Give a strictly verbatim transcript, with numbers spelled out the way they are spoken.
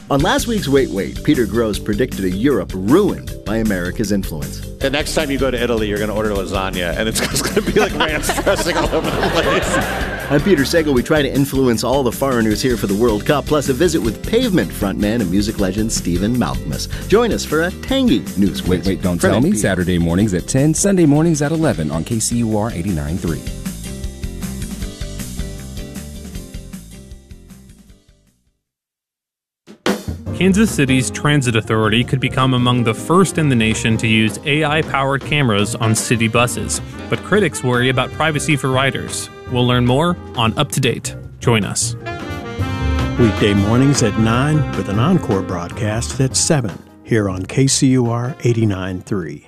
On last week's Wait Wait, Peter Grosz predicted a Europe ruined by America's influence. The next time you go to Italy, you're going to order lasagna, and it's just going to be like ranch dressing all over the place. I'm Peter Sagal. We try to influence all the foreigners here for the World Cup, plus a visit with Pavement frontman and music legend Stephen Malkmus. Join us for a tangy news quiz. Wait, wait, don't From tell me. N P R. Saturday mornings at ten, Sunday mornings at eleven on K C U R eighty-nine point three. Kansas City's Transit Authority could become among the first in the nation to use A I-powered cameras on city buses, but critics worry about privacy for riders. We'll learn more on Up to Date. Join us. Weekday mornings at nine with an encore broadcast at seven here on K C U R eighty-nine point three.